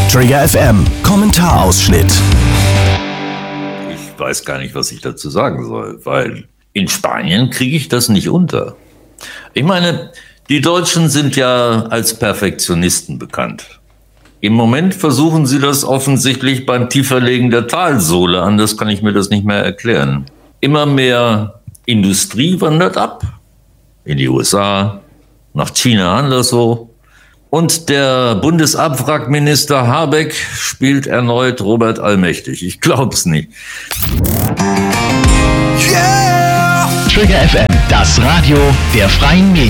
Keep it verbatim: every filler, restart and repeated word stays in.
Trigger F M, Kommentarausschnitt. Ich weiß gar nicht, was ich dazu sagen soll, weil in Spanien kriege ich das nicht unter. Ich meine, die Deutschen sind ja als Perfektionisten bekannt. Im Moment versuchen sie das offensichtlich beim Tieferlegen der Talsohle, anders kann ich mir das nicht mehr erklären. Immer mehr Industrie wandert ab, in die U S A, nach China anderswo. Und der Bundesabwrackminister Habeck spielt erneut Robert Allmächtig. Ich glaub's nicht. Yeah! Trigger F M, das Radio der Freien Medien.